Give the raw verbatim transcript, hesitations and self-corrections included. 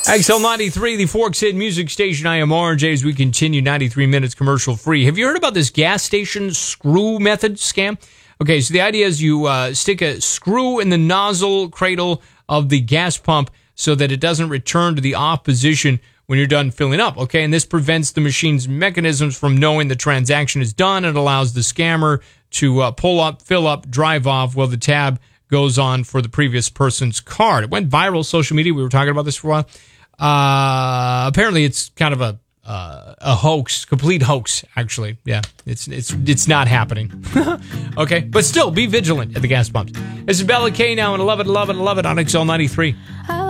X L ninety-three, the Forks Head Music Station. I am R J as we continue ninety-three minutes commercial free. Have you heard about this gas station screw method scam? Okay, so the idea is you uh, stick a screw in the nozzle cradle of the gas pump so that it doesn't return to the off position when you're done filling up. Okay, and this prevents the machine's mechanisms from knowing the transaction is done. It allows the scammer to uh, pull up, fill up, drive off while the tab goes on for the previous person's card. It went viral, social media. We were talking about this for a while. Uh, apparently it's kind of a, uh, a hoax, complete hoax, actually. Yeah, it's, it's, it's not happening. Okay. But still be vigilant at the gas pumps. This is Bella K now and love it, love it, love it on X L ninety-three.